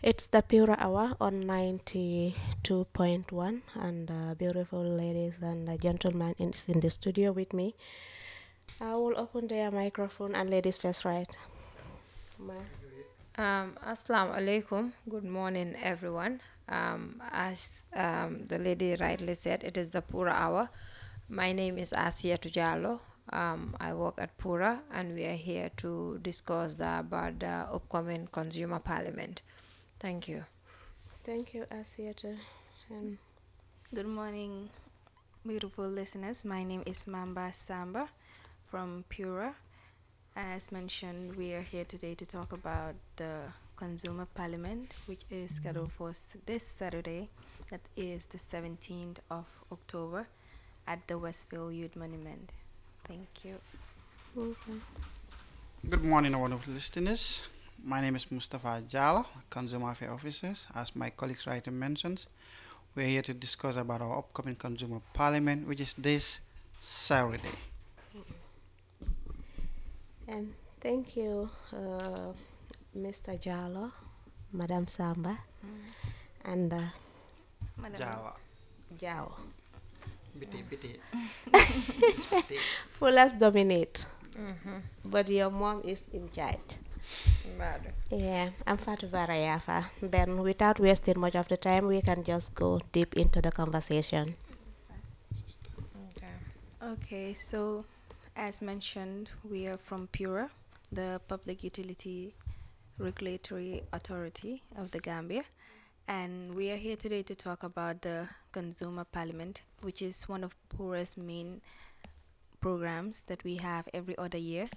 It's the Pure Hour on 92.1, and beautiful ladies and gentlemen is in the studio with me. I will open their microphone and ladies first, right? Ma. Assalamu alaikum. Good morning, everyone. As the lady rightly said, it is the Pura Hour. My name is Asia Tujalo. I work at Pura, and we are here to discuss about the upcoming Consumer Parliament. Thank you. Thank you, Asiata. And Good morning, beautiful listeners. My name is Mamba Samba from Pura. As mentioned, we are here today to talk about the Consumer Parliament, which is scheduled for this Saturday, that is the 17th of October, at the Westfield Youth Monument. Thank you. okay. Good morning, wonderful listeners. My name is Mustafa Jala, Consumer Affairs Officer. As my colleagues rightly mentions, we're here to discuss about our upcoming Consumer Parliament, which is this Saturday. And thank you, Mr. Jalo, Madam Samba, and Madam. Jala, Jao. biti. Fullers dominate, Mm-hmm. but your mom is in charge. Bad. Yeah, I'm Fatu Varayafa. Then, without wasting much of the time, we can just go deep into the conversation. Okay. Okay, so as mentioned, we are from Pura, the Public Utility Regulatory Authority of the Gambia. And we are here today to talk about the Consumer Parliament, which is one of Pura's main programs that we have every other year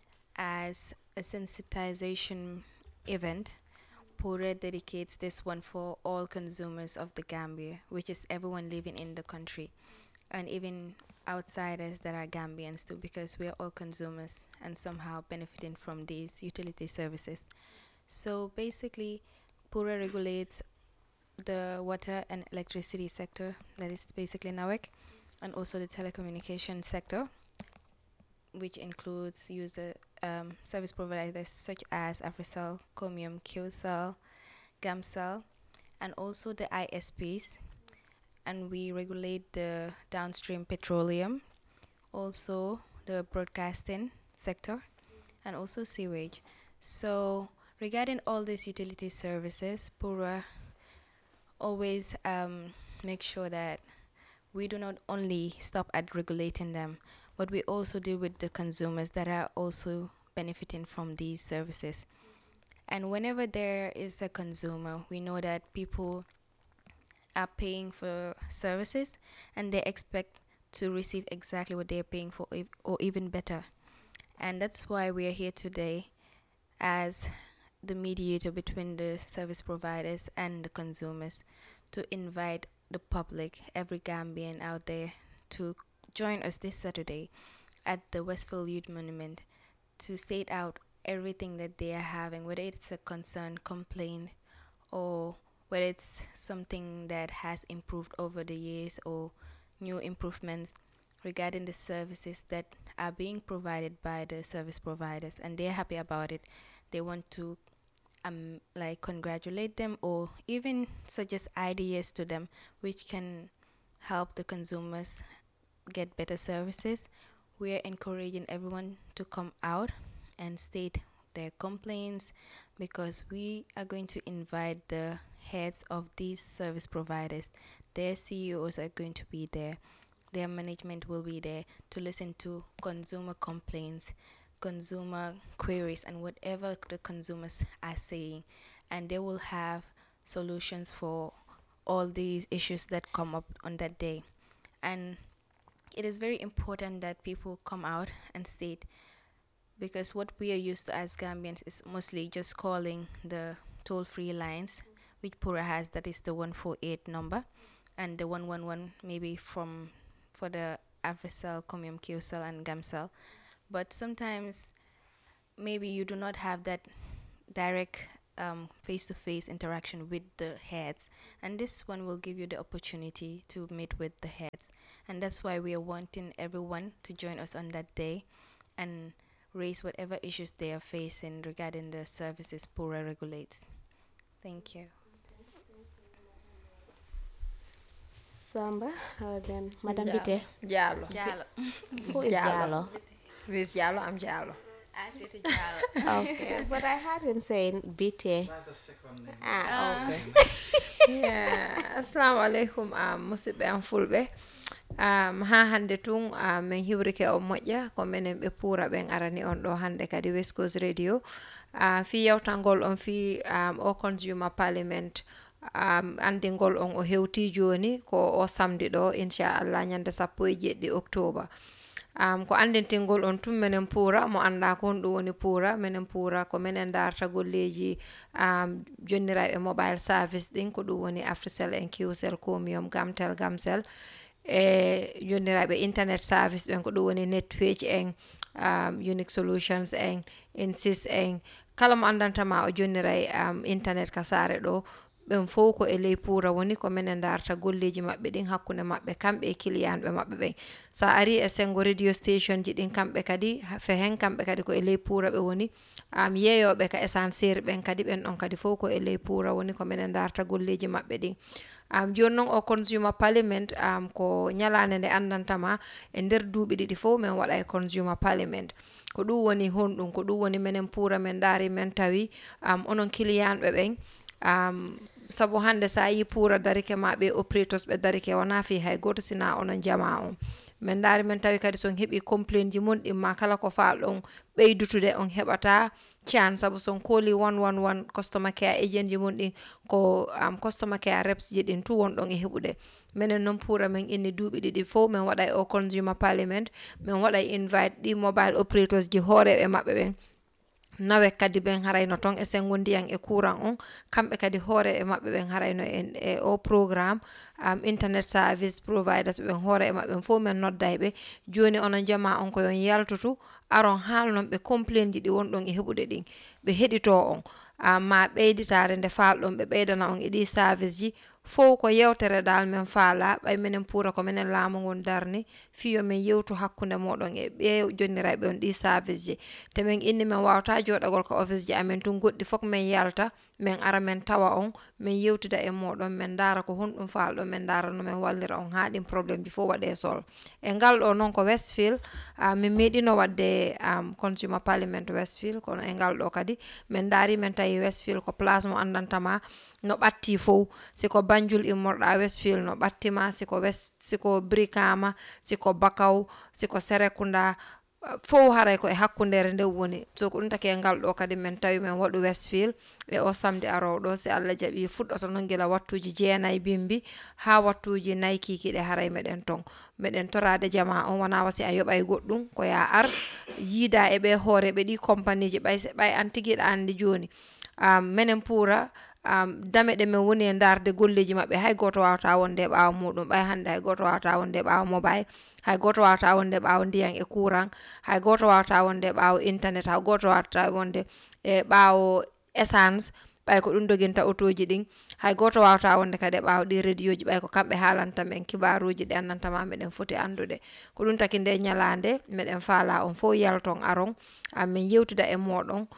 as a sensitization event. Pura dedicates this one for all consumers of the Gambia, which is everyone living in the country, and even outsiders that are Gambians too, because we are all consumers and somehow benefiting from these utility services. So basically, Pura regulates the water and electricity sector, that is basically NAWEC, and also the telecommunication sector, which includes user service providers such as Africell, Comium, QCell, Gamcell, and also the ISPs. And we regulate the downstream petroleum, also the broadcasting sector, and also sewage. So regarding all these utility services, Pura always make sure that we do not only stop at regulating them, but we also deal with the consumers that are also benefiting from these services. And whenever there is a consumer, we know that people are paying for services and they expect to receive exactly what they're paying for, or even better. And that's why we are here today as the mediator between the service providers and the consumers, to invite the public, every Gambian out there, to join us this Saturday at the Westfield Youth Monument to state out everything that they are having, whether it's a concern, complaint, or whether it's something that has improved over the years or new improvements regarding the services that are being provided by the service providers, and they're happy about it. They want to like congratulate them or even suggest ideas to them which can help the consumers get better services. We are encouraging everyone to come out and state their complaints, because we are going to invite the heads of these service providers. Their CEOs are going to be there. Their management will be there to listen to consumer complaints, consumer queries, and whatever the consumers are saying. And they will have solutions for all these issues that come up on that day. And it is very important that people come out and state, because what we are used to as Gambians is mostly just calling the toll free lines, which Pura has, that is the 148 number, and the 111 maybe from for the Africell, Comium, QCell, and Gamcell. But sometimes maybe you do not have that direct face to face interaction with the heads, and this one will give you the opportunity to meet with the heads. And that's why we are wanting everyone to join us on that day and raise whatever issues they are facing regarding the services Pura regulates. Thank you. Samba, then Madam Bite. Jallo. Who is Diallo? Miss Jallo, I'm Jallo. Asiti Jalo. Okay, but I heard him saying Bite. That's the second name. Okay. Yeah, assalamu alaikum musidɓe am fulɓe ha hande tun min hiwrike on moƴƴa ko minen ɓe puura ɓen arani on ɗo hande kadi West Coast Radio fi yewtangol on fi o consumer parliament andingol on o hewti joni ko o samdi ɗo inchallah ñande 17 octobre ko andintingol on tun minen puura mo anda ko honɗum woni puura minen puura ko minen darta golleji jonniraɓe mobile service ɗin ko ɗum woni Africell en Qcell Comium Gamtel e jonniraɓe internet service ɓen ko ɗum woni Netpage en Unique Solutions en Insys en kala mo andantama o jonniray internet ka saare ɗo ɓen fof ko e ley puura woni ko minen darta golleji maɓɓe ɗin hakkunde maɓɓe kamɓe e clientɓe maɓɓe ɓen sa ari e sengo radio station ji ɗin kamɓe kadi fehen kamɓe kadi ko e ley puura ɓe woni yeeyoɓe ka essentiel ɓen kadi ɓen ɗon kadi fof ko e ley puura woni ko minen darta golleji maɓɓe ɗin joni noon o consumer parliament ko ñalande nde andantama e nder duuɓi ɗiɗi fof min waɗa e consumer parliament ko ɗum woni honɗum ko ɗum woni minen puura min daari min tawi onon clientɓe ɓen sabu hande sa yi puura darike ma ɓe operators ɓe darike wona fi hay goto sina onon jama on min daari min tawi kadi son heeɓi complain ji mon ɗimma kala ko falɗon ɓeydutude on heɓata can sabu son kooli 111 customer care agent ji mon ɗin ko customer care reps ji ɗin tu wonɗon e heɓude minen noon puura min inni duuɓi ɗiɗi fof min waɗa o consumer parliament min waɗa invite ɗi mobile operators ji hooreɓe maɓɓe ɓen nawe kadi ɓen harayno ton e sengo ndiyan e courant on kamɓe kadi hoore e maɓɓe ɓen harayno e o programme internet service providers ɓen hoore e maɓɓe fof men nodday ɓe joni onon jama on ko yon yaltutu aron haalnon ɓe complain ji ɗi wonɗon e heɓude ɗin ɓe heɗito on ma ɓeyditare nde falɗon ɓe ɓeydana on e ɗi service ji fof ko yewtere dal men faala ɓay minen puura ko minen laamu ngon darni fiyo min yewtu hakkunde moɗon e ɓe jonniraɓe on ɗi service ji te min inni min wawata joɗagol ko office ji amen tun goɗɗi fof min yalta min ara min tawa on min yewtida e moɗon min dara ko honɗum falɗo min dara no min wallira on ha ɗin probléme ji fof waɗe sol e ngal ɗo noon ko Westfield min meeɗino wadde consumer parliament Westfield kono e ngal ɗo kadi min daari min tawi Westfield ko place mo andantama no ɓatti fof siko Banjul immorɗa Westfield no ɓattima siko Brikama siko Bakaw siko Serekunda fof haray ko e hakkundere nde woni so ko ɗum taki e ngal ɗo kadi min tawi min waɗu Westfield e o samedi arowɗo si Allah jaaɓi fuɗɗoto noon gila wattuji 9 bimbi ha wattuji 4 kikiɗe haray meɗen ton meɗen torade jama on wona wasi a yoɓay goɗɗum ko ya ar yiida e ɓe hoore ɓe ɗi compagnie ji ɓay an tiguiɗa andi joni minen puura dame ɗe min woni e darde golleji maɓɓe hay goto wawata wonde e ɓaawa muɗum ɓay hande hay goto wawata wonde e ɓaawa mobile hay goto wawata wonde e ɓaawa ndiyan e courant hay goto wawata wonde e ɓaawa internet hay goto wawata wonde e ɓaawo essence ɓay ko ɗum doginta autoji ɗin hay goto wawata wonde kadi e ɓaawa ɗi radio ji ɓay ko kamɓe haalanta men kibaruji ɗi annantama meɗen foti andude ko ɗum taki nde ñalande meɗen faala on fof yalton aron min yewtida e moɗon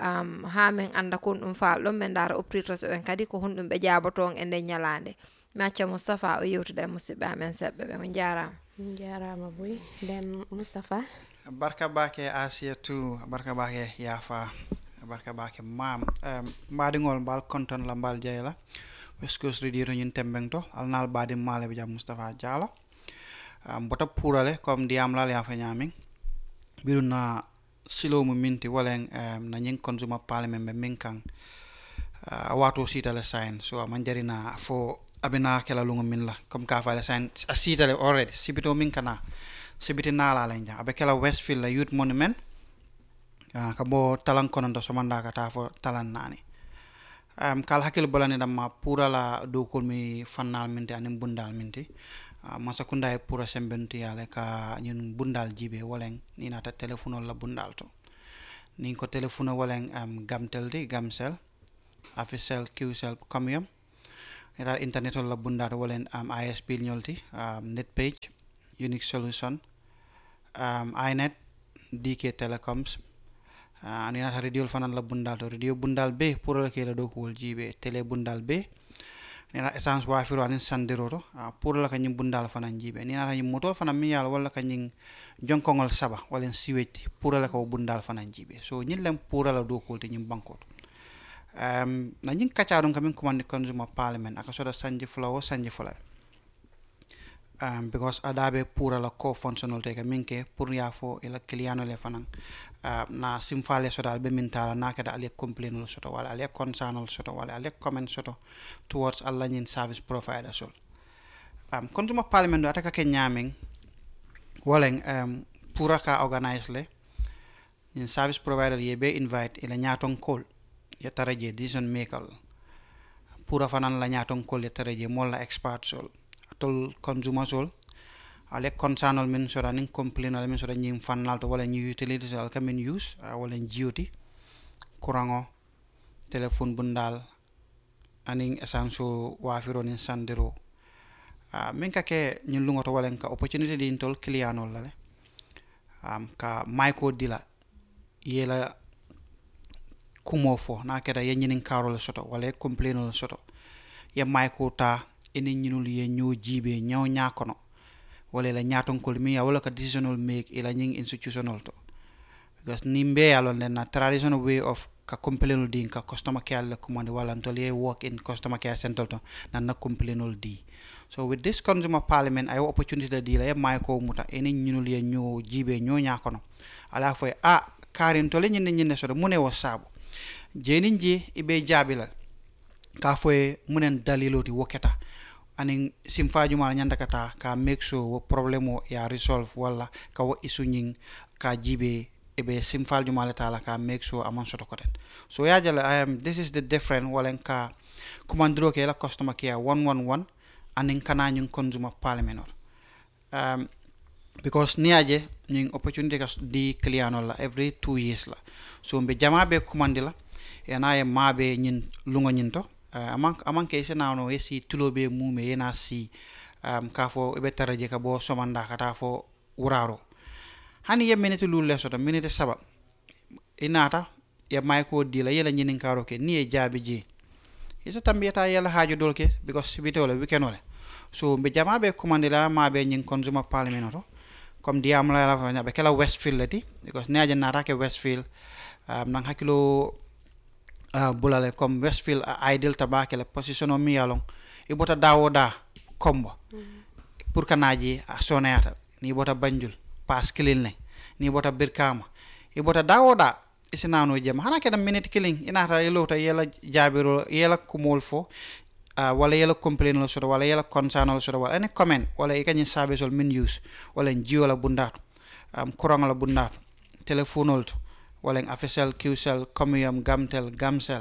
ha min anda kon ɗum falɗon min dara operators ɓen kadi ko honɗum ɓe jaboton e nden ñalande mi acca Moustapha o yewtuda e musidɓe amen seɓɓe ɓe on jarama Jarama boy den Mustafa barka bake Asiatu barka bake Yafa barka bake mam mbaɗigol mbal konton la mbal jeyla West Coast Radio to ñin tembeng to alnal baɗi male ɓe jam Moustapha Diallo mbota pourale comme ndiyam lal yafa ñamin ɓiruna silo mu minti walen na ñing consumer parliament be minkan wato sitale sign so manjarina fo abina kala lungo min la comme ka fale sign a sitale already sibito minkana sibiti nala la nja abe kala Westfield la youth monument ka bo talan kono do somanda ka ta fo talan nani kala hakil bolani damma pura la do ko mi fannal minti anim bundal minti masakunda e pura sembenti yale ka ñun bundal jibe walen ni nata telefono la bundal to ni ko telefono walen gamtel di gamsel Africell Qcell Comium ita internet la bundal walen ISP ñolti Netpage Unique Solution iNet DK Telecoms ani nata radio fanan la bundal to radio bundal be pour la kela do ko jibe télé bundal be nena essence wa firu anin sandiro to pour la kanyum bundal fanan jibe ni nata nyum moto fanan mi yalla wala kanyum jonkongol saba wala siweti pour la ko bundal fanan jibe so nyillem pour la do ko te nyum bankot na nyin kacha don kamin command consumer parliament aka soda sanji fulawo sanji fula because adabe pour la ko functional te kaminke pour ya fo ila client le fanan na simfale soda be min tala na kada ale complain soto wala ale concern soto wala ale comment soto towards alla nyin service provider sol consumer parliament do ataka ke nyaming wala pour ka organize le nyin service provider ye be invite ila nyaton call ya taraje decision maker pour fanan la nyaton call ya taraje molla expert sol tol consumer sol ale concernal min so running complain ale min so nyim fanal to wala nyi utilities al kamen use wala jioti kurango telephone bundal aning essential wa firo nin sandero min ka ke nyin lungo to wala ka opportunity din tol client ol la ka micro dila yela kumo fo na keda yenyinin karol soto wala complain ol soto ya micro ta eni ñinul ye ñoo jibe ñaw ñakono wala la ñaton ko mi ya wala ka decisional make ila ñing institutional to because nimbe alon na traditional way of ka complainul di ka customer care la commande wala ntole work in customer care center to na complainul di so with this consumer parliament ay opportunity di la ya may ko muta eni ñinul ye ñoo jibe ñoo ñakono ala fo karin tole ñinde so mu ne wo sabo jenin ji ibe jabila ka fo munen daliloti woketa aning simfaju mal nyanda kata ka make sure wo problemo ya resolve wala ka wo issue nying ka jibe ebe simfaju mal tala ka make sure amon soto koten so ya jala this is the different walen ka commandro ke la customer care 111 aning kana nyung consumer parliament because niaje nying opportunity ka di client la every 2 years la so mbe jama be commandila yana e mabe nyin lungo nyinto amang ke sena no esi tulobe mume yena si ka fo be taraje ka bo somanda kata fo uraro hani ye minute lulle so to minute saba inata ya may ko dila yela nyinin karo ke ni e jabi ji isa tambiyata yela haaju dolke because sibite wala weekend wala so be jama be commande la ma be nyin consumer parliament to comme diam la fa be kala westfield lati because ne aja nata ke westfield nang hakilo bulale comme westfield ideal tabake la position o mi yalon ibota dawoda kombo pour kanaji sonayata ni bota banjul pas kilin ni bota birkama ibota dawoda isinano jema hana kedam minute killing inata yelota yela jabiro yela kumol fo wala yela complain lo soto wala yela concern lo soto wala any comment wala ikany service ol min use wala njiyo la bundat kurang la bundat telephone ol wala official qcell comium gamtel gamcell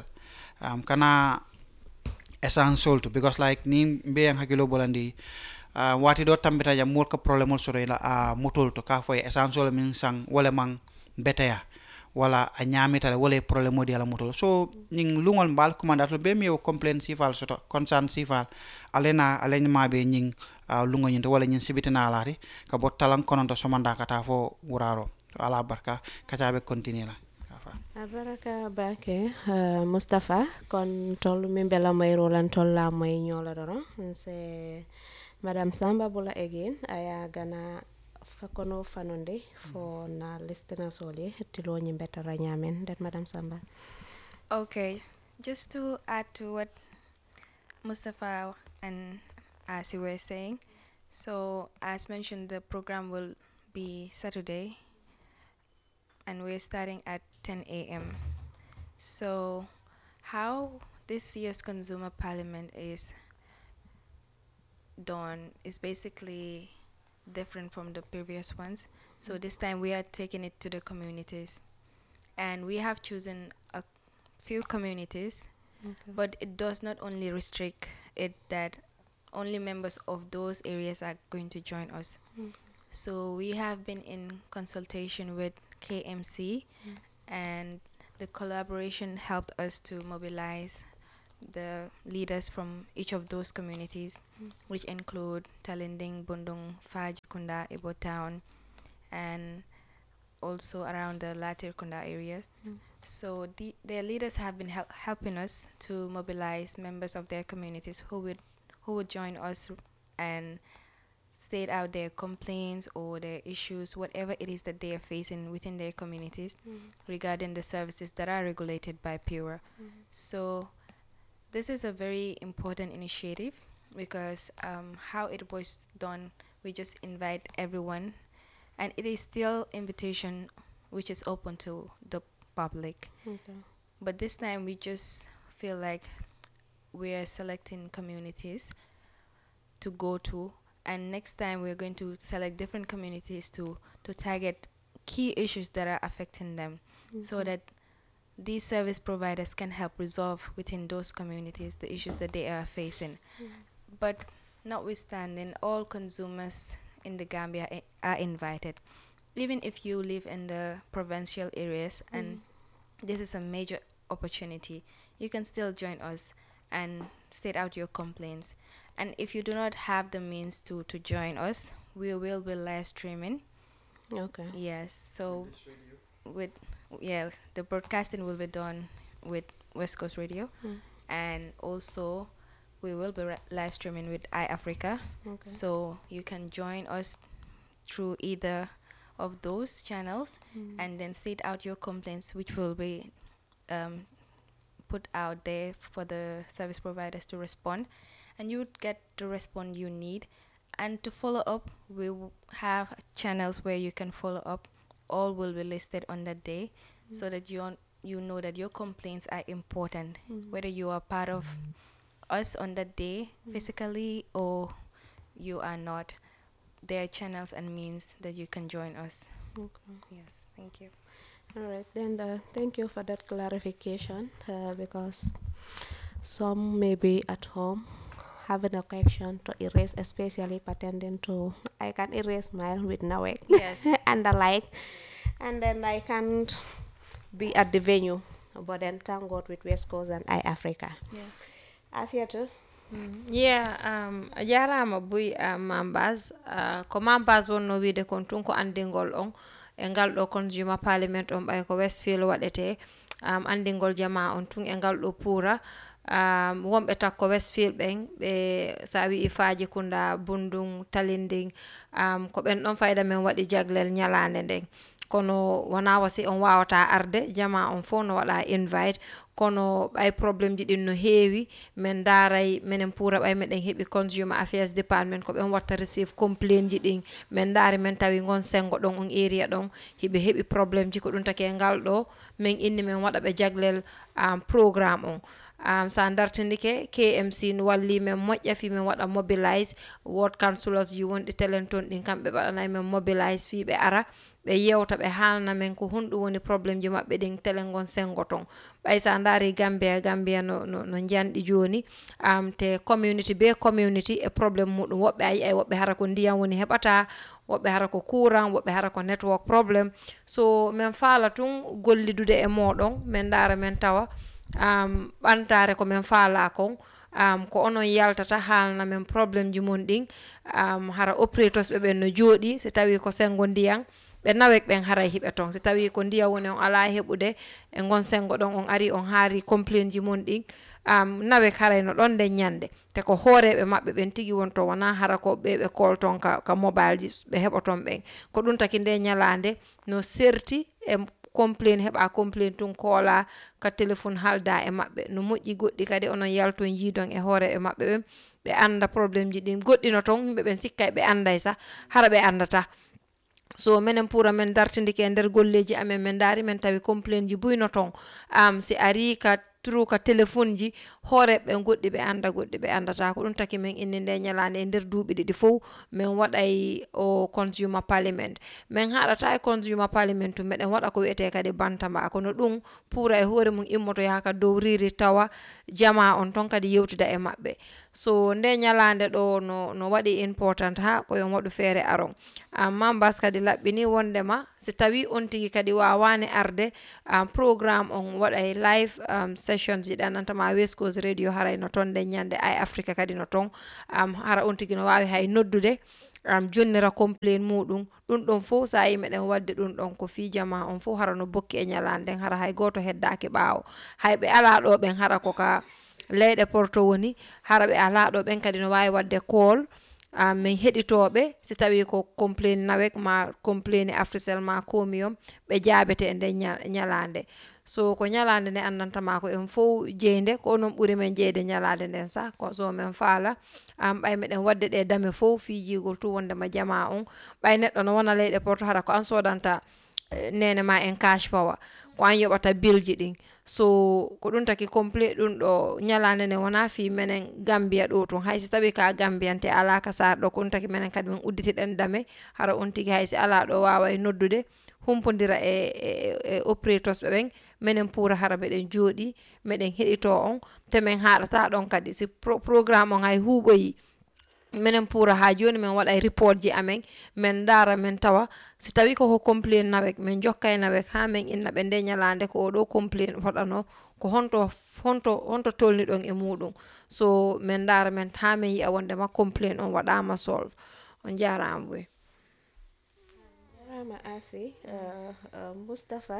kana essential to because like ni be en hakilo bolandi wati do tambita ya mol ka problem so la motol to ka foy essential min sang wala mang betaya wala a nyamita wala problem di ala motol so ning lungol mbal commandato be mi o complain sifal soto concern sifal alena ma be ning lungo nyinto wala nyin sibitina alati ka bot talan kononto somanda kata fo wuraro ala barka kacabe continue la baraka bake Mustafa kon tollu min bela may rolan tolla may nyola doro c'est madame Samba Bula again aya gana fakono fanonde for na listener soli tilo nyi betara nyamen that madame Samba. Okay, just to add to what Mustafa and Asi were saying, so as mentioned, the program will be Saturday and we're starting at 10 a.m. So how this year's consumer parliament is done is basically different from the previous ones. So this time we are taking it to the communities, and we have chosen a few communities, but it does not only restrict it that only members of those areas are going to join us. So we have been in consultation with KMC, and the collaboration helped us to mobilize the leaders from each of those communities, which include Talinding, Bundung, Fajikunda, Ibo Town, and also around the Latirkunda areas. So their leaders have been helping us to mobilize members of their communities who would join us and state out their complaints or their issues, whatever it is that they are facing within their communities regarding the services that are regulated by PURA. So this is a very important initiative because how it was done, we just invite everyone, and it is still invitation which is open to the public. Okay. But this time we just feel like we are selecting communities to go to, and next time we're going to select different communities to target key issues that are affecting them, so that these service providers can help resolve within those communities the issues that they are facing. But notwithstanding, all consumers in the Gambia are invited. Even if you live in the provincial areas and this is a major opportunity, you can still join us and state out your complaints. And if you do not have the means to join us, we will be live streaming. Okay. Yes, so the broadcasting will be done with West Coast Radio, and also we will be live streaming with iAfrica. Okay. So you can join us through either of those channels and then state out your complaints, which will be put out there for the service providers to respond, and you would get the response you need. And to follow up, we have channels where you can follow up. All will be listed on that day, so that you know that your complaints are important, whether you are part of us on that day physically or you are not. There are channels and means that you can join us. Okay. Yes, thank you. All right, then thank you for that clarification, because some may be at home having a question to erase, especially pertaining to I can erase mine with Nawek Yes. and the like, and then I can't be at the venue, but then thank God with West Coast and iAfrica. Yeah. Asia too. A jarama buy Mambas ko Mambas wonno wiide kon tun ko andingol on e ngal ɗo consumer parliament on ɓay ko Westfield waɗete andingol jama on tun e ngal ɗo puura wonɓe takko Westfield ɓen ɓe sa wi Faji Kunda Bundung Talinding ko ɓen ɗon fayda men waɗi jaglel nyalande nden kono wona wasi on wawata arde jama on fo no waɗa invite kono ɓay probléme ji ɗin no heewi min daray minen puura ɓay meɗen heeɓi consumer affairs department ko ɓen watta receive complaint ji ɗin min daari min tawi gon sengo ɗon on area ɗon hiɓe heeɓi probléme ji ko ɗum take ngal ɗo min inni min waɗa ɓe jaglel programme on sa dartindike KMC no walli men moƴƴa fi men waɗa mobilise ward councillors ji wonɗi telen ton ɗin kamɓe waɗanay men mobilise fi ɓe ara ɓe yewta ɓe haalna men ko honɗum woni probléme ji maɓɓe ɗin telen gon sengo ton ɓay sa daari Gambia no janɗi joni te community be community e probléme muɗum woɓɓe ayi ay woɓɓe hara ko ndiyam woni heɓata woɓɓe hara ko courant woɓɓe hara ko network probléme so min faala tun gollidude e moɗon min daara min tawa ɓantare ko min faala kon ko onon yaltata haalna men probléme ji mon ɗin hara operators ɓe ɓen no jooɗi si tawi ko sengo ndiyam ɓe nawek ɓen haray hiɓe ton si tawi ko ndiyam woni on ala heɓude e gon sengo ɗon on ari on haari complain ji mon ɗin nawek haray no ɗon nde ñande te ko hooreɓe maɓɓe ɓen tigi wonto wona hara ko ɓe kol ton ka mobile ji ɓe heɓoton ɓen ko ɗum taki nde ñalande no serti e complain heɓa complain tun koola ka téléphone halda e maɓɓe no moƴƴi goɗɗi kadi onon yalton jiidon e hooreɓe maɓɓe ɓen ɓe anda probléme ji ɗin goɗɗi no ton yimɓe ɓen sikkay ɓe anday sa hara ɓe andata so minen pura men dartindike e nder golleji amen min daari men tawi complain ji buyno ton si ari ka turu ka téléphone ji hooreɓe ɓen goɗɗi ɓe anda goɗɗi ɓe andata ko ɗum taki min inni nde ñalande e nder duuɓi ɗiɗi fof min waɗay o consumer parliament min haɗata e consumer parliament meɗen waɗa ko wiyete kadi bantamba kono ɗum pura e hoore mum immoto yaha ka dow riri tawa jama on ton kadi yewtuda e maɓɓe so nde ñalande ɗo no waɗi important ha koyon waɗu feere aron Mambas kadi laɓɓini wondema si tawi on tigi kadi wawani arde programme on waɗay live sessions ji ɗannantama West Coast radio haray no ton nde ñande Eye Africa kadi no ton hara on tigi no wawi hay noddude jonnira complain muɗum ɗum ɗon fof sa yi meɗen wadde ɗum ɗon ko fi jama on fof hara no bokki e ñalanden hara hay goto heddaki ɓaawo hay ɓe ala ɗo ɓen hara ko ka leyɗe porto woni hara ɓe ala ɗo ɓen kadi no wawi wadde call min heɗitoɓe si tawi ko complain nawek ma complain Africell ma komiyom ɓe jaabete e nde ñalande so ko ñalande nde andantama ko en fof jeynde ko onon ɓuuri men jeyde ñalade nden sa ko so men faala ɓay meɗen wadde ɗe dame fof fijigol tu wondema jama on ɓay neɗɗo no wona leyɗe porto hara ko an sodanta nene ma en cash power ko an yoɓata bilji ɗin so ko ɗum taki complet ɗum ɗo ñalande nde wona fi menen Gambia ɗo tun haysi tawi ka Gambiante ala ka sar ɗo ko ɗum taki menen kadi min udditiɗen dame hara on tigi haysi ala ɗo wawa e noddude humpodira e operators ɓe ɓen menen pour hara meɗen jooɗi meɗen heɗito on te men haɗata ɗon kadi si programme on hay huuɓoyi menen pour ha joni men waɗa report ji amen men dara men tawa si tawi ko complain nawek men jokkay nawek ha men inna ɓe nde ñalande ko oɗo complain hoɗano ko honto tolni ɗon e muɗum so men dara men ha men yi'a wondema complain on waɗama solve on jarama boy jarama Asi Mustapha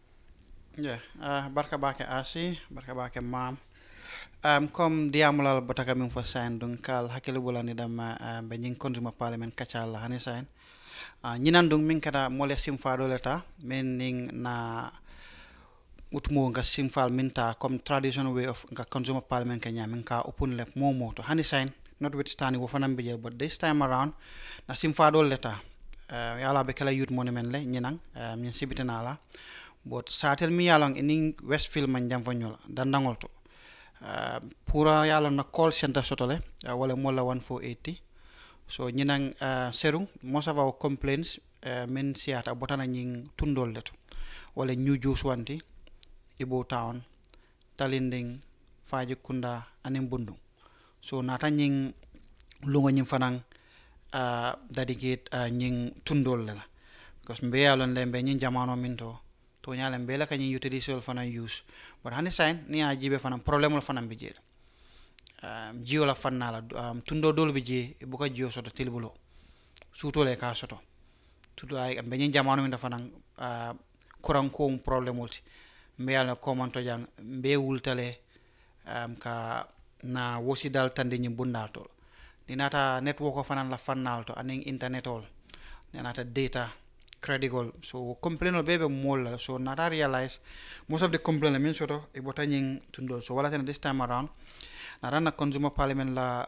barka bake Asi barka bake mam comme diamulal botaka min fo sain donc kal hakkile bulani dam be nyin consumer parliament kacala hani sain nyinan donc min kada mole simfa do leta men ning na utmo nga simfal minta comme traditional way of nga consumer parliament kanya min ka open lep momo to hani sain notwithstanding wo fanam be but this time around na simfa do leta yala be kala youth monument le nyinan min sibitana la but satel mi yalang in Westfield man jam fanyola dandangol to pura yalla na call center sotole wala mola 1480 so nyinang serung most of our complaints men siata botana nying tundol leto wala new juice wanti Ibo town Talinding Fajikunda anim bundu so nata nying lungo nying fanang dedicate nying tundol la because mbe yalon lembe nying jamano minto to nyalen bela kanyi utility fana use but hani sign ni ajibe fana problem fana bije jio la fana la tundo dol bije e buka jio soto tilbulo suto le ka soto tudo ay be nyi jamano min fana kuran ko problem ulti mbe yalla commento jang mbe wultale ka na wosi dal tande nyi bundal to dinata network ko fana la fana to aning internet all dinata data credible so complain bebe mol so nata realize most of the complaint mean soto e botaning tundo so wala tan this time around na consumer parliament la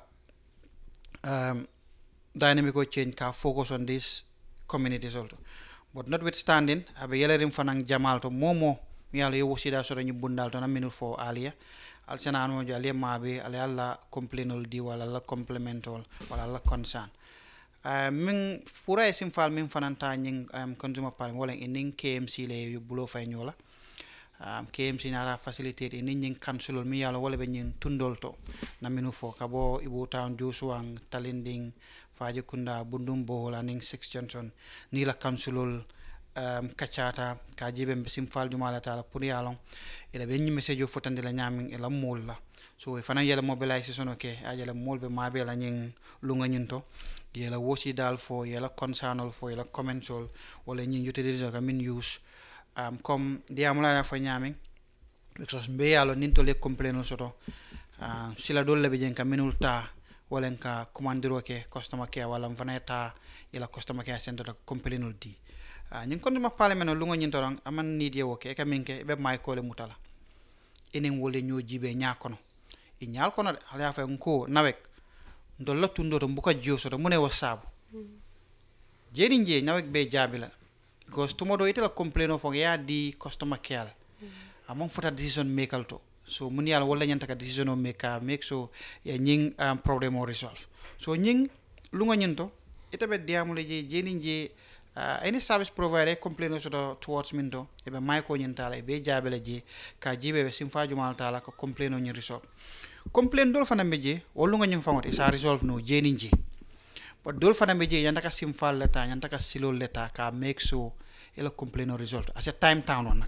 dynamic change ka focus on this communities also but notwithstanding abe yelerim fanang jamal to momo mi yalla yo wosida so ñu bundal to na minute for alia al senano jo ali mabe ali alla complainol di wala la complementol wala la concern min pura e simfal min fananta ñing consumer parliament wala inin KMC le yu bulo fay ñola KMC na la facilité inin ñing councilol mi yalla wala be ñing tundol to na minu fo kabo Ibo town Josuang Talinding Fajikunda Bundumbo wala ning 6 Johnson ni la councilol kachata ka jibe simfal jumala taala pour yalon ila be ñi message fotande la ñamin ila mol la so e fana yela mobilisation okay ajala molbe mabe la ñing lunga ñinto yela wosi dal fo yela concernal fo yela commensol wala ñi utiliser ka min use comme diamula na fa ñamin because mbe yalo ninto le complainol soto sila dol be jen ka minul ta wala ka commandiro ke customer care wala fana ta yela customer care center ko complainol di ñing consumer parliament lunga ñinto ran aman ni di woke ka minke be may ko le mutala enen wole ñoo jibe ñakono e ñaal kono de ala fa ko nawek ndo lottundo to buka jioso to mune wasabu jeri nje nawek be jabila because tumodo itela complain of ya di customer care amon fota decision maker to so mun yalla wala nyanta ka decision o make so ya ñing problem o resolve so ñing lunga ñinto itabe diamule je jeni nje any service provider complain so towards mindo e be may ko nyantala e be jabila je ka jibe be simfa jumal tala ko complain o ñi resolve complain dol fana meje wolu nga ñu famot isa resolve no jeni nji but dol fana meje yanda ka simfal leta yanda ka silol leta ka make so ela complain o resolve as a time town on nak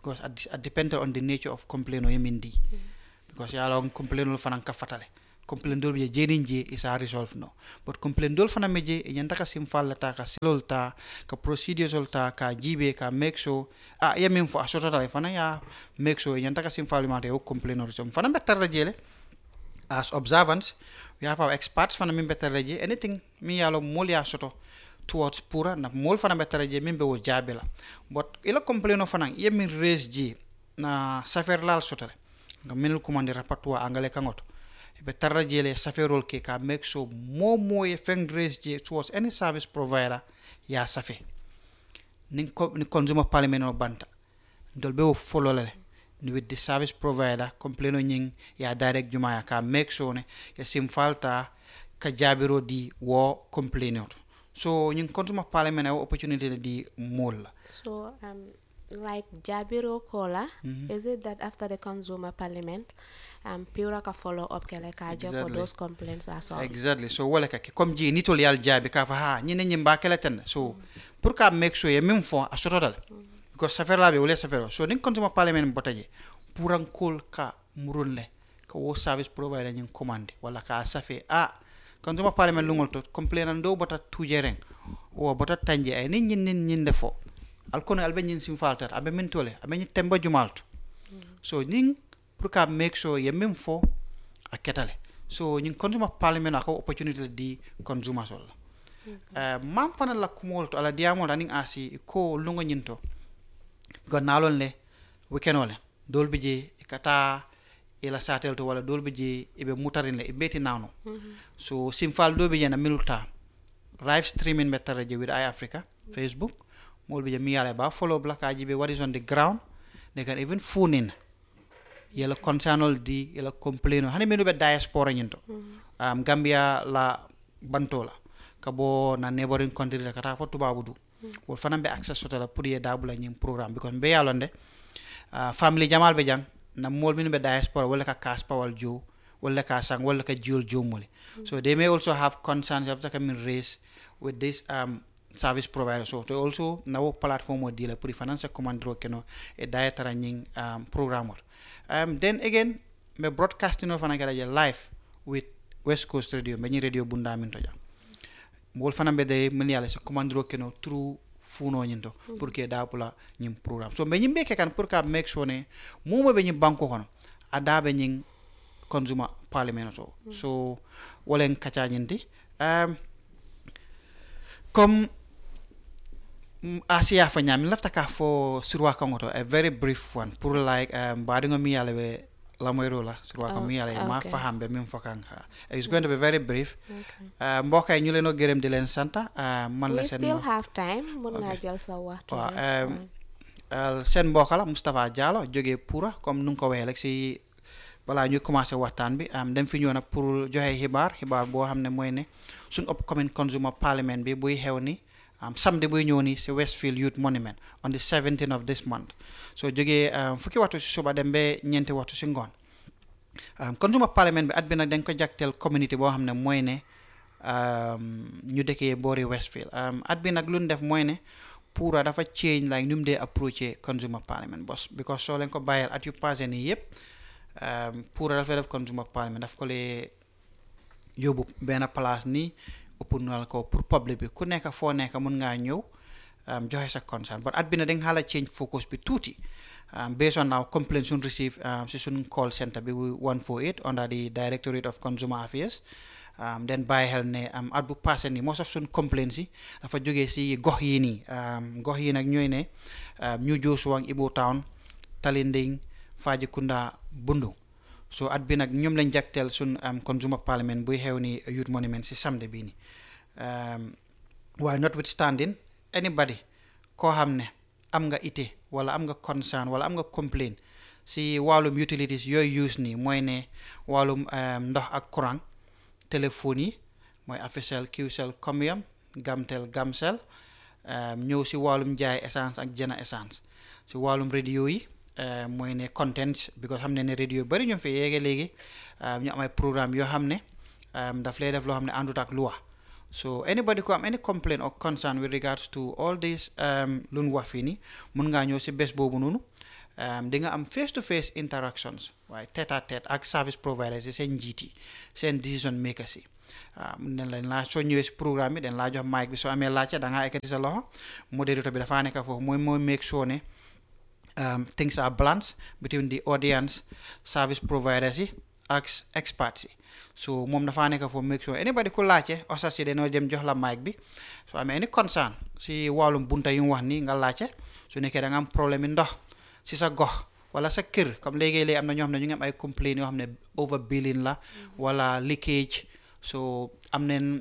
because it depends on the nature of complaint o yemindi because yala on complaint ol fanan ka fatale complaint dol be jedin je is a resolve no but complaint dol fana meje e nyanta ka simfal ta ka silolta ka procedures olta ka jibe ka make sure yemin fo asota tale fana ya make sure e nyanta ka simfal mate o complaint or som fana better jele as observants we have our experts fana min better je anything mi yalo mol ya soto towards pura na mol fana better je min be wo jabela but ila complaint o fana yemin raise je na safer lal sotale nga minul commande rapatwa angale kangoto be tarra jele saferol ke ka make sure mo e fundraise je towards any service provider ya safe ni consumer parliament o banta dol be o fololale ni with the service provider complaino nying ya direct jumaya ka make sure ne ya simfalta ka jabiro di wo complaino so nying consumer parliament o opportunity di mol So like Jabiro Kola, is it that after the consumer parliament, Pura ka follow up kele ka job for those complaints are solved? Exactly. So wala ka comme ji nitol yal jabi ka fa ha ñi ñi mbakele tan so pour ka make sure ye même fo a sotodal because safer la be wala safer so ning consumer parliament botaje pour an kol ka murunle ka wo service provider ñi commande wala ka safe consumer parliament lungol to complainant do bota tujereng o bota tanje ay ni ñin defo alkono albe ñin sim faltar abe mentole abe ñi temba jumalto so ning pour ka make sure ye même fo a ketale so ñin consumer parliament ako opportunity di consumer sol mam pana la kumol to ala diamo laning asi ko lungo ñinto gonnalon le weekend ole dolbi je kata ila satel to wala dolbi je ibe mutarin le ibeti nawno so simfal dobi jena minuta live streaming better je with iAfrica Facebook molbi je miyale ba follow black ajibe what is on the ground they can even phone in yela concernol di yela complaino hani menu be diaspora nyinto Gambia la bantola kabo na neighboring country la kata fotu babudu wol fanam be access sotala pour ye dabula nyim programme because be yalonde family jamal be jang na mol menu be diaspora wala ka kas pawal jo wala ka sang wala ka jiol jomole so they may also have concerns after coming raise with this service provider so they also now platform o dila pour finance commandro keno e dietara nying programme then again me broadcasting of anagara live with West Coast Radio me radio bunda minto ja mol fana be de men yalla se commandro keno through funo nyinto pour que da pula nyim programme so me nyimbe ke kan pour ka make sure ne mo be nyim banko kono adabe nying consumer parliament so wolen kacha nyinti comme Asia fa nyam lafta ka fo surwa kangoto a very brief one pour like badingo mi yalla be la moyro la surwa kam mi yalla ma faham be mim fokan it's going to be very brief mbokay ñu leeno gërem di leen santa man la sen we still have time mun nga jël sa waxtu sen mbokala Mustafa Diallo joge Pura comme nu ko waxee rek ci bala ñu commencé waxtaan bi dem fi ñëw nak pour joxe xibaar bo xamne moy ne sun upcoming consumer parliament bi buy xew ni samedi buy ñëw ni ci Westfield Youth Monument on the 17th of this month so joge fukki waxtu ci suba dem be ñenti waxtu ci ngoon consumer parliament bi at bi nak dañ ko jaktel community bo xamne moy ne ñu dëkkee boori Westfield at bi nak luñ def moy ne Pura dafa change like num de approacher consumer parliament boss because so len ko bayal at yu passé ni yépp Pura dafa def consumer parliament daf ko le yobu ben place ni openal ko pour public bi ku nekk fo nekk mën nga ñew joxe sa concern but at bi na dañ hala change focus bi tuti based on our complaints we receive sun call center bi 148 under the Directorate of Consumer Affairs then by hel ne at bu passé ni most of sun complaints yi dafa joggé ci gox yi ni gox yi nak ñoy ne ñu Joshua Ibo Town Talinding Fajikunda Bundu so at bi nak ñom lañ jaktel sun consumer parliament buy xew ni Youth Monument ci samedi bi ni why notwithstanding anybody ko xamne am nga ité wala am nga concern wala am nga complaint si walum utilities yoy use ni moy ne walum ndox ak courant téléphone yi moy Africell Qcell Comium Gamtel Gamcell ñew si walum jaay essence ak jena essence si walum radio yi moy ne contents because xamne ne radio bari ñu fi yégué légui ñu am ay programme yo xamne daf lay def lo xamne andut ak loi so anybody who have any complaint or concern with regards to all this lun wax fi ni mën nga ñëw ci bes bobu nonu di nga am face to face interactions waaye tête à tête ak service providers yi seen njiit yi seen decision makers yi mun nañ la soo ñëwee si programme bi dañ laa jox mic bi soo amee laajte da ngaa ekkati sa loxo moderator bi dafaa nekk foofu mooy make sure ne things are balanced between the audience service providers yi ak experts yi so moom dafaa nekk foofu make sure anybody ku laajte osas yi dañoo dem jox la mic bi soo amee any concern si wàllum bunta yu mu wax nii nga laajte su nekkee da nga am problème yi ndox si sa gox wala sa kër comme léegi-léegi am na ñoo xam ne ñu ngi am ay complaints yoo xam ne overbilling la wala leakage so am nañ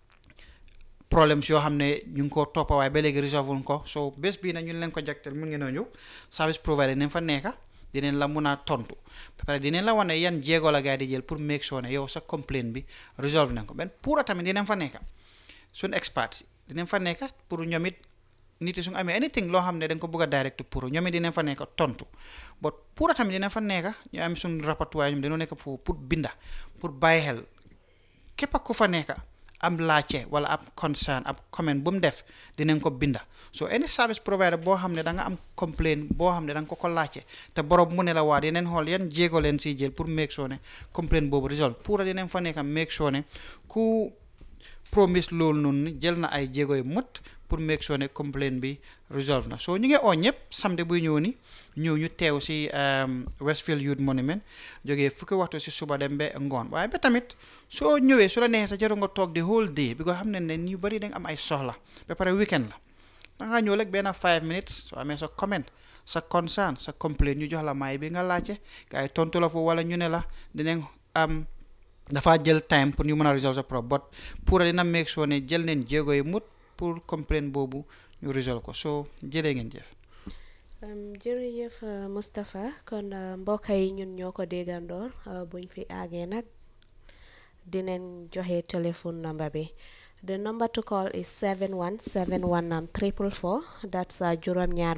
problèmes yoo xam ne ñu ngi ko toppa waaye ba léegi résolve ko so bés bii nag ñun leen ko jagtel mun ngeen a ñëw service provider nañ fa nekka dinañ la mun a tontu ba pare dinañ la wane yan jéego la gars yi di jël pour make sure ne yow sa complaint bi résolve nañ ko benn pour tamit dinañ fa nekka suñ experts dinañ fa nekka pour ñoom it nit yi su amee anything loo xam ne da nga ko bëgg a direct pour ñoom it dinañ fa nekka tontu but pour tamit dinañ fa nekka ñu am suñ rapporteur ñoom dañoo nekk foofu pour binda pour bàyyi xel képp ku fa nekka am laajte wala ab concern ab comment bu mu def dinañ ko binda so any service provider boo xam ne da nga am complaint boo xam ne da nga ko laajte te borom mu ne la waa dinañ xool yan jéego leen siy jël pour make sure ne complaint boobu resolve pour dinañ fa nekk make sure ne ku promise loolu noonu jël na ay jéego yu mot pour make sure ne complaint bi resolve na so ñu ngi oo ñëpp samedi buy ñëw ni ñëw ñu teew si Westfield Youth Monument jógee fukki waxtu si suba dem ba ngoon waaye ba tamit soo ñëwee su la neexee sa jarul nga toog the whole day bi ko xam ne ne ñu bari dañ am ay soxla ba pare weekend la da nga ñëw rek benn 5 minutes soo amee sa comment sa concern sa complaint ñu jox la maay bi nga laajte gars yi tontu la foofu wala ñu ne la dinañ am dafa jël time pour ñu mën a resolve sa problème but pour dina make sure ne jël neen jéego yi mut pour complaint boobu ñu resolve ko so jëree ngeen jëf jërëjëf Moustapha kon mbokk yi ñun ñoo ko déggandoor buñ fi àggee nag dinañ joxe téléphone number bi the number to call is 7171944 that's juróom-ñaar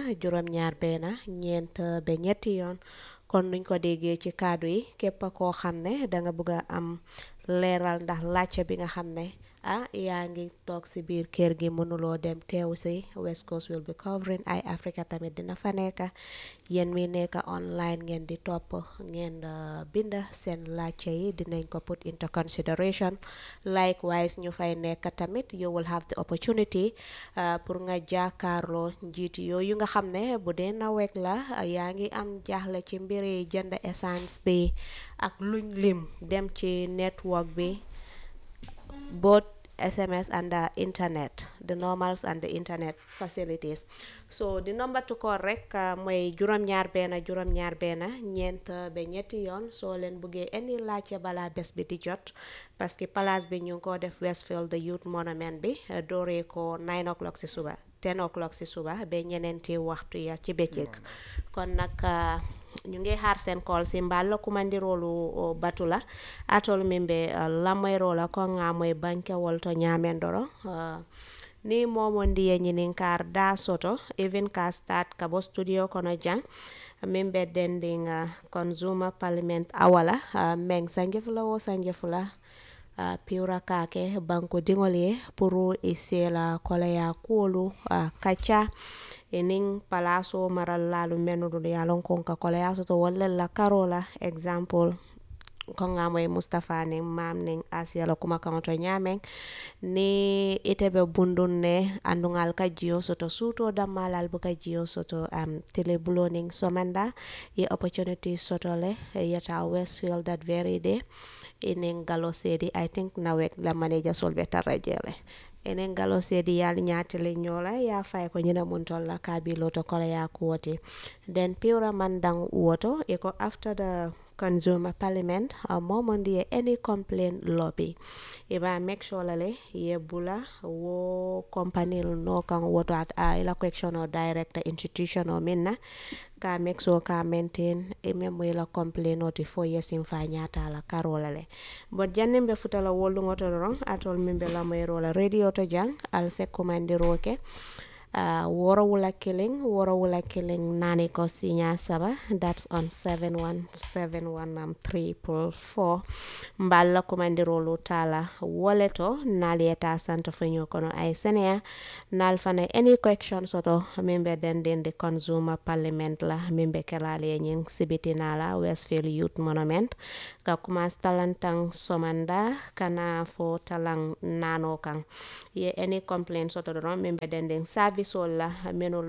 benn ñeent ba ñetti yoon kon nuñ ko déggee ci kaddu yi képp koo xam ne da nga bëgg a am leeral ndax laajte bi nga xam ne yaa ngi toog si biir kër gi mënuloo dem teew si West Coast will be covering Eye Africa tamit dina fa nekk yéen mi nekk online ngeen di topp ngeen binda seen laajte yi dinañ ko put into consideration likewise ñu fay nekk tamit you will have the opportunity pour nga jàkkaarloo njiiti yooyu nga xam ne bu dee nawet la yaa ngi am jaaxle ci mbiri jënd essence bi ak luñ lim dem ci network bi both SMS and the internet, the normals and the internet facilities. So the number to call rek mooy juróom-ñaar benn ñeent ba ñetti yoon soo leen buggee any laajte balaa bés bi di jot parce que place bi ñu ngi ko def Westfield the Youth Monument bi dooree ko 9 o'clock si suba 10 o'clock si suba ba ñeneenti waxtu ya ci bëccëg kon nag ñu ngi xaar seen call si mballa kumandirolu batula atol mimbe lamoyrola ko ngamoy banke wolto nyamendoro ni momo ndiye nyininkar da soto even ka start ka bo studio kono jang mimbe dending consumer parliament awala meng sangefula piura kake banko dingole puru isela kolaya kulu kacha ening palaso maral lalu menudu yalon konka kolaya soto wala la karola example konga moy Mustafa ning mam ning Asia la kuma kanto nyameng ni itebe bundun ne andungal ka jio soto suto damalal buka jio soto tele buloning somanda ye opportunity soto le yata Westfield that very day inen galo sedi I think nawek la manager solbe tarajele enen galo sedi yal nyatele nyola ya fay ko nyina muntol la kabilo to kola ya kuwoti then piura mandang woto eko after the consumer parliament momondi any complaint lobby iba make sure lale ye bula wo company no kan woto at ila question or director institution or minna ka make sure ka maintain memo ila complaint oti 4 years in fanyata la karolale but janne be futala wolu ngoto ron atol mimbe la mayro la radio to jang al se commande roke Worawula killing nani ko sinya saba. That's on 7171 mballa kumandirolu tala woleto nalieta santa fanyo kono ay senea nal fana any question soto membe den the consumer parliament la membe kelale nyin sibitinala Westfield Youth Monument ka kuma talantang somanda kana fo talang nano kan ye any complaint soto do membe den service wala menul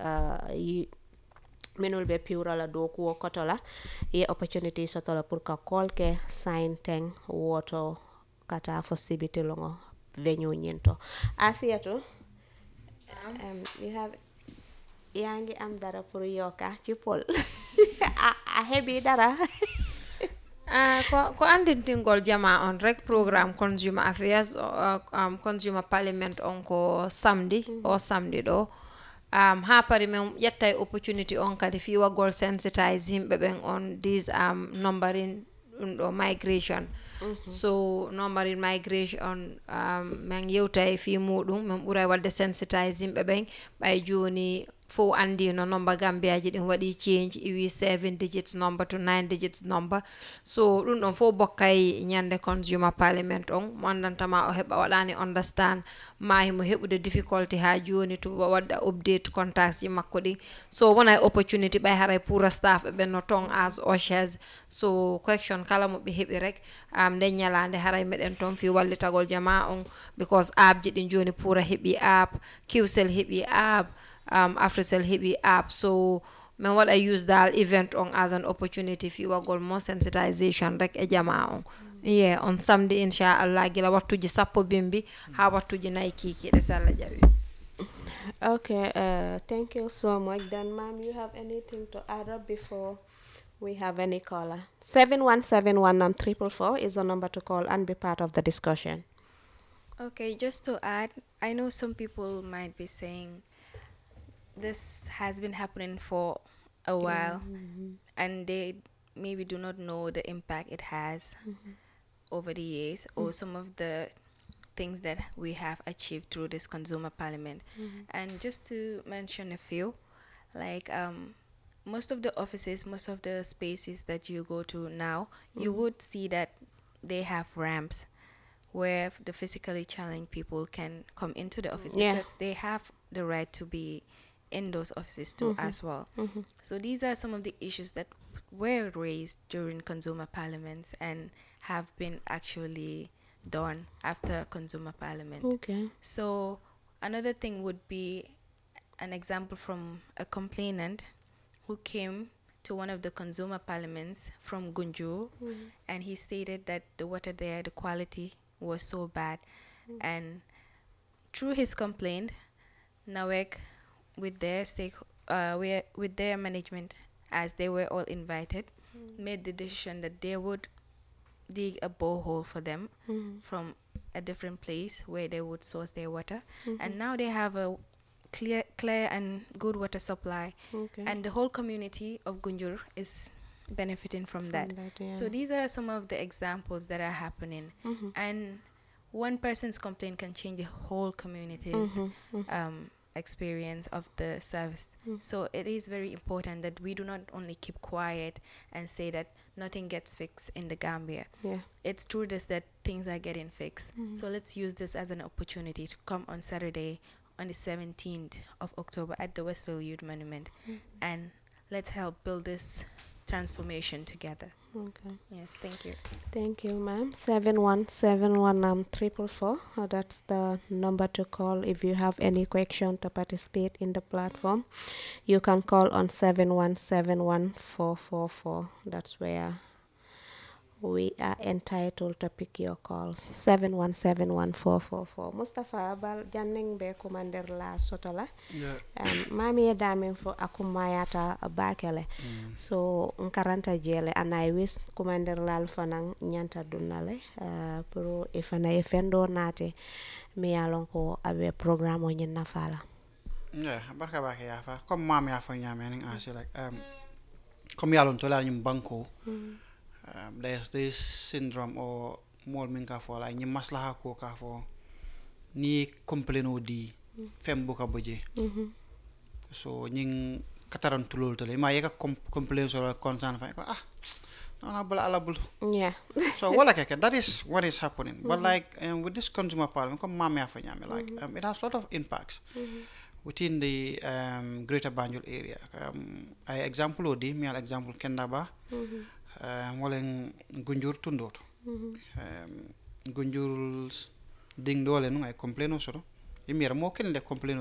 be piura la do ko kotola ye opportunity sotola pour ka call ke sign teng woto kata fo sibiti longo venue nyento asiato you have yangi am dara pour yoka ci pol a hebi dara ko andintingol jama on rek programme consumer affairs consumer parliament on ko samedi o samedi do ha pari men yettay opportunity on kadi fi wagol sensitize himbe ben on these numbering migration so numbering migration men yewtay fi mudum men buray wadde sensitize himbe ben bay joni fo andi no number Gambia ji din wadi change iwi 7 digits number to 9 digits number so dun don fo bokkay nyande consumer parliament on mandantama o heba wadani understand mahi mo hebude difficulty ha joni to wadda update contacts ji makko di so wona opportunity bay haray pour staff be no tong as oshes so question kala mo be hebi rek den nyalande haray meden ton fi wallitagol jama on because app ji din joni pour hebi app QCell hebi app Africell hebi app so men what I use that event on as an opportunity if you are goal more sensitization rek e jama on yeah on Sunday inshallah gila wattuji sappo bimbi ha wattuji naiki ki de sala jabi. Okay, thank you so much. Then ma'am, you have anything to add up before we have any caller? 7171 is the number to call and be part of the discussion. Okay, just to add, I know some people might be saying this has been happening for a while and they maybe do not know the impact it has over the years or some of the things that we have achieved through this consumer parliament. And just to mention a few, like most of the offices, most of the spaces that you go to now, you would see that they have ramps where the physically challenged people can come into the office because they have the right to be in those offices too as well. So these are some of the issues that were raised during consumer parliaments and have been actually done after consumer parliament. Okay. So another thing would be an example from a complainant who came to one of the consumer parliaments from Gunjur and he stated that the water there, the quality was so bad. And through his complaint, NAWEC with their management, as they were all invited, made the decision that they would dig a borehole for them from a different place where they would source their water. And now they have a clear and good water supply. And the whole community of Gunjur is benefiting from that. So these are some of the examples that are happening. And one person's complaint can change the whole community's experience of the service. So it is very important that we do not only keep quiet and say that nothing gets fixed in the Gambia. It's through this that things are getting fixed. So let's use this as an opportunity to come on Saturday on the 17th of October at the Westfield Youth Monument and let's help build this transformation together. Okay. Yes, thank you. Thank you, ma'am. 7171 that's the number to call if you have any question to participate in the platform. You can call on 7171444. That's where we are entitled to pick your calls. 7171444. Mustafa bal janning be commander la sotola. Mami e dame fo akumayata bakele. So nkaranta jele anay wis commander la fanang nyanta dunale pro ifana efendo nate mi alon ko abe programme o nyina fala. Yeah, barka bake yafa. Comme mami yafa nyame ning asi like comme yalon to la nyum banko. There's this syndrome or more minka for like ni maslaha ko ka for ni complain odi fem buka boje so nying kataran tulul tole ma yeka complain so concern fa ko no bala ala bul Yeah. so wala keke that is what is happening but like with this consumer parliament come mama fa nyame like it has a lot of impacts within the greater Banjul area I example odi mi al example kendaba wala gunjur tundot gunjur ding dole no ay complain so imira mo ken de complain